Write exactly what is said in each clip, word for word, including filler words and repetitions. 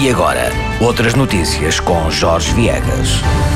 E agora, outras notícias com Jorge Viegas.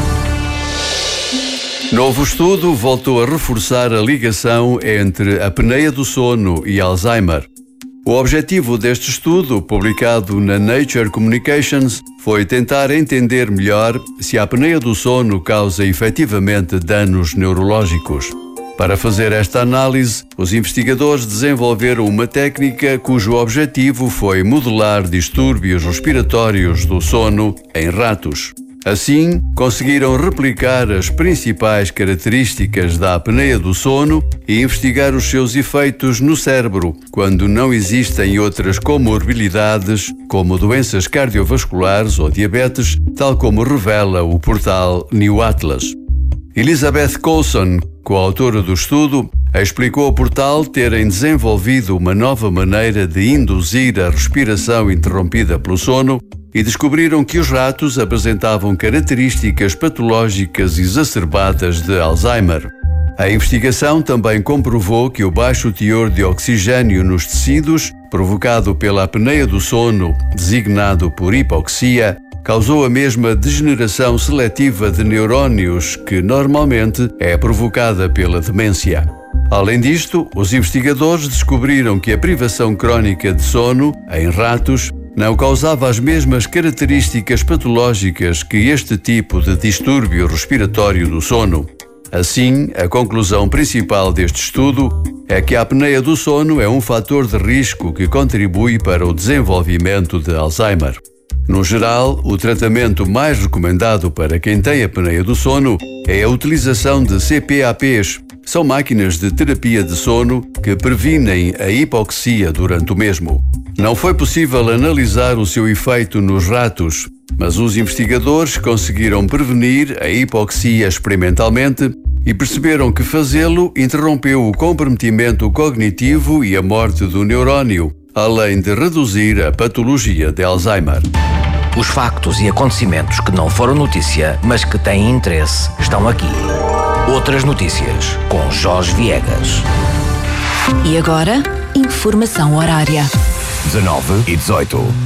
Novo estudo voltou a reforçar a ligação entre a apneia do sono e Alzheimer. O objetivo deste estudo, publicado na Nature Communications, foi tentar entender melhor se a apneia do sono causa efetivamente danos neurológicos. Para fazer esta análise, os investigadores desenvolveram uma técnica cujo objetivo foi modelar distúrbios respiratórios do sono em ratos. Assim, conseguiram replicar as principais características da apneia do sono e investigar os seus efeitos no cérebro, quando não existem outras comorbilidades, como doenças cardiovasculares ou diabetes, tal como revela o portal New Atlas. Elizabeth Coulson, coautora do estudo, explicou ao portal terem desenvolvido uma nova maneira de induzir a respiração interrompida pelo sono e descobriram que os ratos apresentavam características patológicas exacerbadas de Alzheimer. A investigação também comprovou que o baixo teor de oxigênio nos tecidos, provocado pela apneia do sono, designado por hipoxia, causou a mesma degeneração seletiva de neurónios que normalmente é provocada pela demência. Além disto, os investigadores descobriram que a privação crónica de sono, em ratos, não causava as mesmas características patológicas que este tipo de distúrbio respiratório do sono. Assim, a conclusão principal deste estudo é que a apneia do sono é um fator de risco que contribui para o desenvolvimento de Alzheimer. No geral, o tratamento mais recomendado para quem tem apneia do sono é a utilização de C P A Ps. São máquinas de terapia de sono que previnem a hipoxia durante o mesmo. Não foi possível analisar o seu efeito nos ratos, mas os investigadores conseguiram prevenir a hipoxia experimentalmente e perceberam que fazê-lo interrompeu o comprometimento cognitivo e a morte do neurónio, além de reduzir a patologia de Alzheimer. Os factos e acontecimentos que não foram notícia, mas que têm interesse, estão aqui. Outras notícias com Jorge Viegas. E agora, informação horária. dezanove e dezoito.